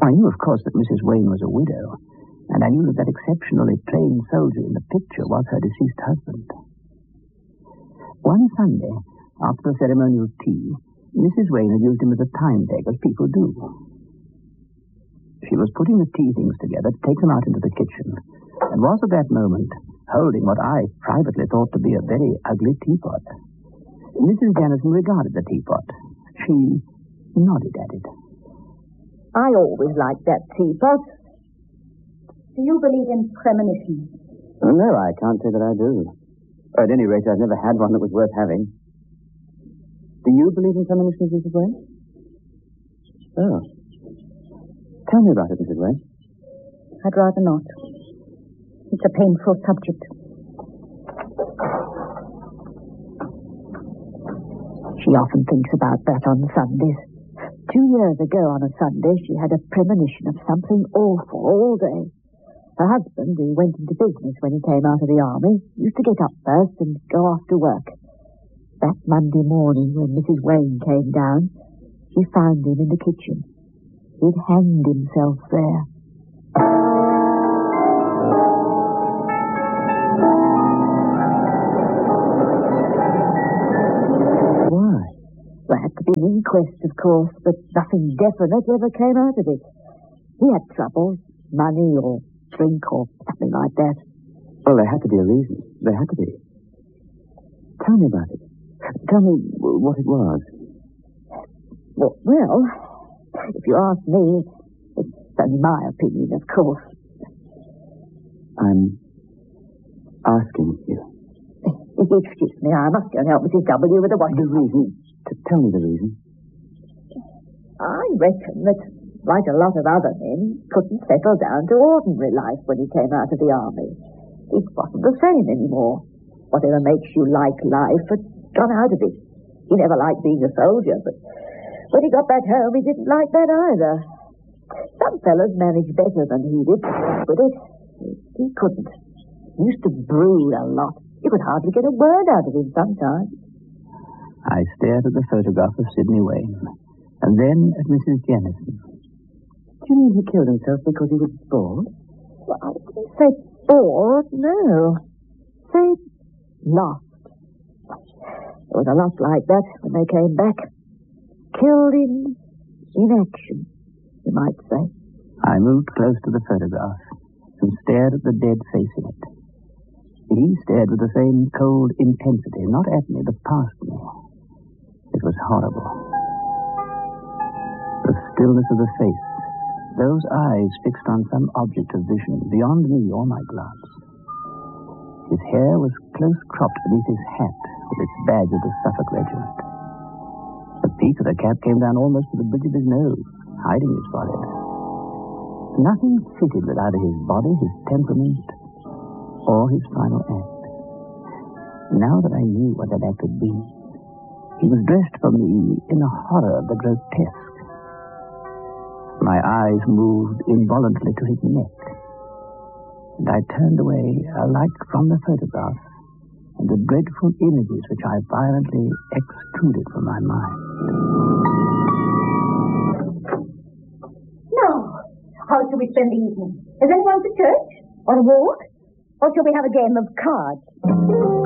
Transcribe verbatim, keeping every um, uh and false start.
I knew, of course, that Missus Wayne was a widow, and I knew that that exceptionally plain soldier in the picture was her deceased husband. One Sunday, after the ceremonial tea, Missus Wayne had used him as a time peg, as people do. She was putting the tea things together to take them out into the kitchen, and was at that moment holding what I privately thought to be a very ugly teapot. Missus Jennison regarded the teapot. She nodded at it. I always liked that teapot. Do you believe in premonitions? Oh, no, I can't say that I do. Or at any rate, I've never had one that was worth having. Do you believe in premonitions, Missus Wayne? Oh. Tell me about it, Missus Wayne. I'd rather not. It's a painful subject. She often thinks about that on Sundays. Two years ago on a Sunday, she had a premonition of something awful all day. Her husband, who went into business when he came out of the army, used to get up first and go off to work. That Monday morning, when Missus Wayne came down, she found him in the kitchen. He'd hanged himself there. Why? There had to be an inquest, of course, but nothing definite ever came out of it. He had troubles, money or drink or something like that. Well, there had to be a reason. There had to be. Tell me about it. Tell me what it was. Well, well, if you ask me, it's only my opinion, of course. I'm asking you. Excuse me, I must go and help Missus W with the washing. The reason? T- tell me the reason. I reckon that, like a lot of other men, couldn't settle down to ordinary life when he came out of the army. It wasn't the same anymore. Whatever makes you like life had gone out of it. He never liked being a soldier, but when he got back home, he didn't like that either. Some fellows managed better than he did, but it, he couldn't. He used to brood a lot. You could hardly get a word out of him sometimes. I stared at the photograph of Sidney Wayne, and then at Missus Jennison. Do you mean he killed himself because he was bored? Well, I didn't say bored, no. Say lost. There was a lot like that when they came back. Killed in inaction, you might say. I moved close to the photograph and stared at the dead face in it. He stared with the same cold intensity, not at me, but past me. It was horrible. The stillness of the face, those eyes fixed on some object of vision beyond me or my glance. His hair was close-cropped beneath his hat with its badge of the Suffolk Regiment. The peak of the cap came down almost to the bridge of his nose, hiding his forehead. Nothing fitted with either his body, his temperament, or his final act. Now that I knew what that act had been, he was dressed for me in the horror of the grotesque. My eyes moved involuntarily to his neck, and I turned away alike from the photograph and the dreadful images which I violently extruded from my mind. Now, how shall we spend the evening? Is anyone for church? Or a walk? Or shall we have a game of cards?